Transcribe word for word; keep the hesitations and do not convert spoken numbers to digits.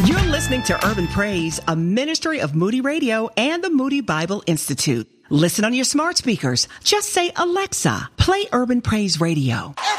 You're listening to Urban Praise, a ministry of Moody Radio and the Moody Bible Institute. Listen on your smart speakers. Just say, Alexa, play Urban Praise Radio.